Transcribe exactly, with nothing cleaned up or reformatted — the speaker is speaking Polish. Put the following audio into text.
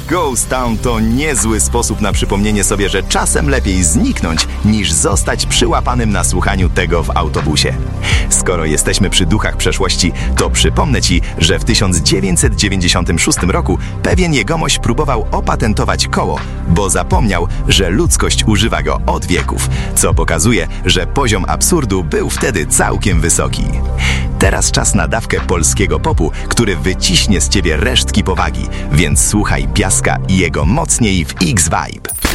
Ghost Town to niezły sposób na przypomnienie sobie, że czasem lepiej zniknąć, niż zostać przyłapanym na słuchaniu tego w autobusie. Skoro jesteśmy przy duchach przeszłości, to przypomnę Ci, że w tysiąc dziewięćset dziewięćdziesiątym szóstym roku pewien jegomość próbował opatentować koło, bo zapomniał, że ludzkość używa go od wieków, co pokazuje, że poziom absurdu był wtedy całkiem wysoki. Teraz czas na dawkę polskiego popu, który wyciśnie z Ciebie resztki powagi, więc słuchaj Piaska i jego mocniej w X-Vibe.